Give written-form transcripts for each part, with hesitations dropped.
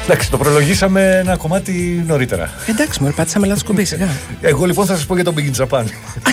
Εντάξει, το προλογίσαμε ένα κομμάτι νωρίτερα. Εντάξει, μωρέ, πάτησαμε λάθος κουμπί, σιγά. Εγώ λοιπόν θα σας πω για τον Big in Japan.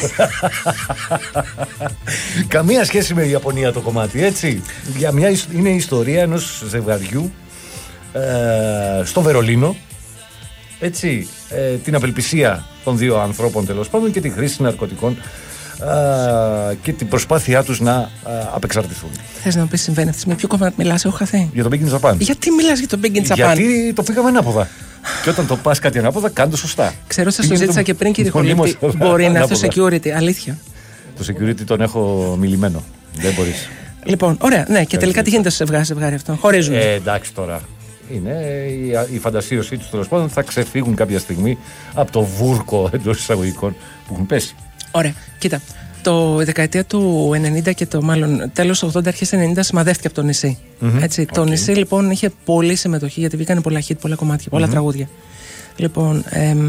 Καμία σχέση με η Ιαπωνία το κομμάτι, έτσι. Είναι η ιστορία ενός ζευγαριού στο Βερολίνο. Έτσι, την απελπισία των δύο ανθρώπων τέλος πάντων και τη χρήση ναρκωτικών και την προσπάθειά τους να απεξαρτηθούν. Θες να μου πεις συμβαίνει αυτή με ποιο κομμάτι μιλάς, έχω χαθεί. Για τον Big in Japan. Γιατί μιλάς για τον Big in Japan? Γιατί το πήγαμε ανάποδα. Και όταν το πας κάτι ανάποδα, κάνε το σωστά. Ξέρω, σας το ζήτησα και πριν, κύριε Χολύπτη. Μπορεί να έρθει το security, αλήθεια. Το security τον έχω μιλημένο. Δεν μπορείς. Λοιπόν, ωραία, ναι, και τελικά τι γίνεται στο ζευγάρι αυτό? Χωρίζουν. Εντάξει τώρα. Είναι η φαντασίωσή τους τέλος πάντων, θα ξεφύγουν κάποια στιγμή από το βούρκο εντός εισαγωγικών που έχουν πέσει. Ωραία, κοίτα. Το δεκαετία του 90 και το μάλλον τέλος του 80, αρχές 90 σημαδεύτηκε από το νησί. Έτσι, το νησί λοιπόν είχε πολλή συμμετοχή γιατί βγήκαν πολλά hit, πολλά κομμάτια, πολλά τραγούδια. Λοιπόν,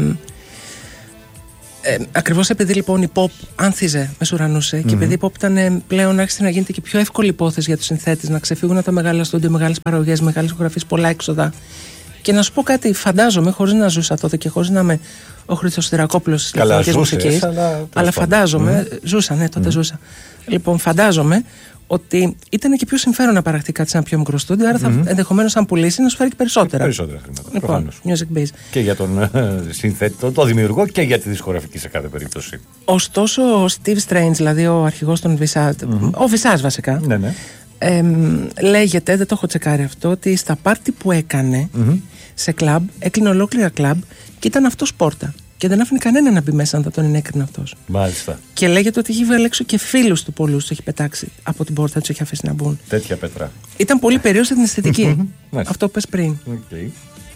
ακριβώς επειδή λοιπόν η pop άνθιζε, μεσουρανούσε και επειδή η pop ήταν πλέον άρχισε να γίνεται και πιο εύκολη υπόθεση για τους συνθέτες να ξεφύγουν από τα μεγάλα στούντιο, μεγάλες παραγωγές, μεγάλες ηχογραφίες, πολλά έξοδα. Και να σου πω κάτι, φαντάζομαι, χωρίς να ζούσα τότε και χωρίς να είμαι ο Χρήστος Θηρακόπουλος της ηλεκτρονικής μουσικής, αλλά φαντάζομαι, ζούσα, ναι, τότε ζούσα. Λοιπόν, φαντάζομαι ότι ήταν και πιο συμφέρον να παραχθεί κάτι σε ένα πιο μικρό στούντιο, άρα θα ενδεχομένως αν πουλήσει να σου φέρει και περισσότερα. Περισσότερα χρήματα. Λοιπόν, music base. Και για τον συνθέτη, το δημιουργό και για τη δισκογραφική σε κάθε περίπτωση. Ωστόσο, ο Steve Strange, δηλαδή ο αρχηγός των Visage, ο Visage βασικά. Ναι, ναι. Λέγεται, δεν το έχω τσεκάρει αυτό, ότι στα πάρτι που έκανε σε κλαμπ, έκλεινε ολόκληρα κλαμπ και ήταν αυτός πόρτα. Και δεν άφηνε κανένα να μπει μέσα αν θα τον ενέκρινε αυτός. Μάλιστα. Και λέγεται ότι έχει βγάλει έξω και φίλους του πολλούς, του έχει πετάξει από την πόρτα, τους έχει αφήσει να μπουν. Τέτοια πέτρα. Ήταν πολύ περίεργο στην αισθητική. Αυτό που πες πριν. Okay.